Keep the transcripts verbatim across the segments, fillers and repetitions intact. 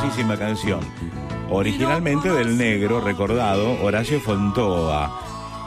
hermosísima canción. Originalmente del negro recordado Horacio Fontova.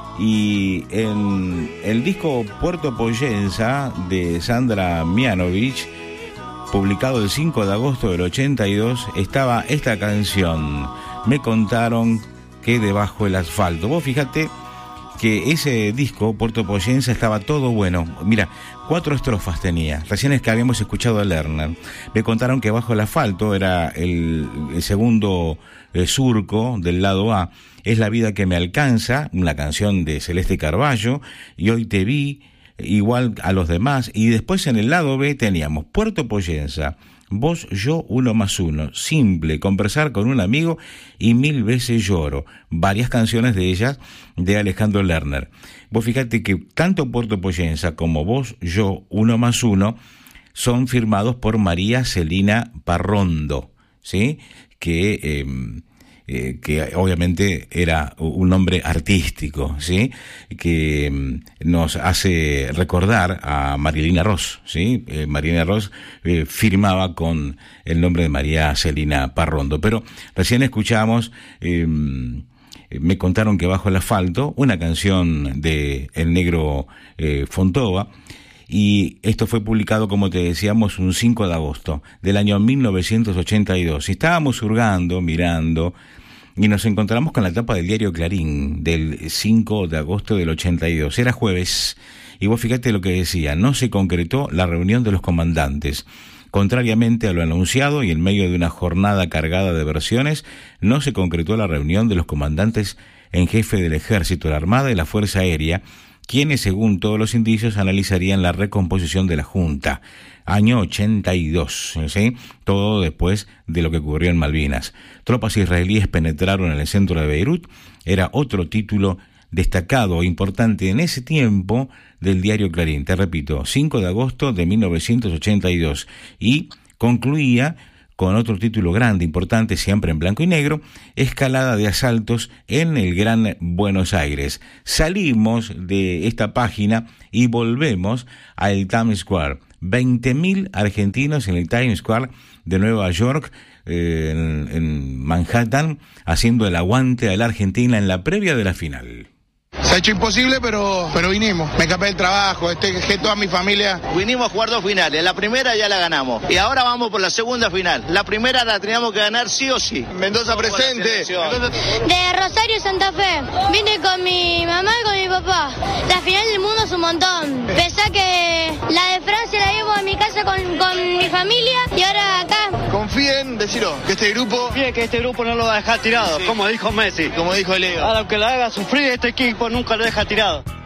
Y en el disco Puerto Poyenza de Sandra Mianovich, publicado el cinco de agosto del ochenta y dos, estaba esta canción, Me contaron que debajo el asfalto. Vos fíjate que ese disco, Puerto Poyenza, estaba todo bueno. Mira, cuatro estrofas tenía. Recién es que habíamos escuchado a Lerner. Me contaron que bajo el asfalto era el, el segundo eh, surco del lado A. Es la vida que me alcanza, una canción de Celeste Carballo. Y hoy te vi, igual a los demás. Y después en el lado B teníamos Puerto Poyenza, Vos, yo, uno más uno, Simple, Conversar con un amigo y Mil veces lloro. Varias canciones de ellas de Alejandro Lerner. Vos fíjate que tanto Puerto Poyenza como Vos, yo, uno más uno son firmados por María Celina Parrondo, ¿sí? Que... Eh, Eh, que obviamente era un nombre artístico, ¿sí? Que eh, nos hace recordar a Marilina Ross, ¿sí? Eh, Marilina Ross eh, firmaba con el nombre de María Celina Parrondo. Pero recién escuchamos eh, Me contaron que bajo el asfalto, una canción de el negro eh, Fontova. Y esto fue publicado, como te decíamos, un cinco de agosto del año mil novecientos ochenta y dos. Y estábamos hurgando, mirando, y nos encontramos con la tapa del diario Clarín del cinco de agosto del ochenta y dos. Era jueves, y vos fíjate lo que decía: no se concretó la reunión de los comandantes. Contrariamente a lo anunciado y en medio de una jornada cargada de versiones, no se concretó la reunión de los comandantes en jefe del Ejército, la Armada y la Fuerza Aérea, quienes, según todos los indicios, analizarían la recomposición de la Junta. Año ochenta y dos, ¿sí? Todo después de lo que ocurrió en Malvinas. Tropas israelíes penetraron en el centro de Beirut. Era otro título destacado e importante en ese tiempo del diario Clarín. Te repito, cinco de agosto de mil novecientos ochenta y dos. Y concluía con otro título grande, importante, siempre en blanco y negro: escalada de asaltos en el Gran Buenos Aires. Salimos de esta página y volvemos al Times Square. veinte mil argentinos en el Times Square de Nueva York, eh, en, en Manhattan, haciendo el aguante a la Argentina en la previa de la final. Se ha hecho imposible, pero pero vinimos. Me escapé del trabajo, este, dejé toda mi familia. Vinimos a jugar dos finales. La primera ya la ganamos. Y ahora vamos por la segunda final. La primera la teníamos que ganar sí o sí. Mendoza presente. De Rosario, Santa Fe. Vine con mi mamá y con mi papá. La final del mundo es un montón. Pensá que la de Francia la llevo a mi casa con, con mi familia y ahora acá. Confíen, decilo, que este grupo... Confíen que este grupo no lo va a dejar tirado, sí, como dijo Messi. Como dijo Leo. A lo que lo haga sufrir, este equipo nunca lo deja tirado.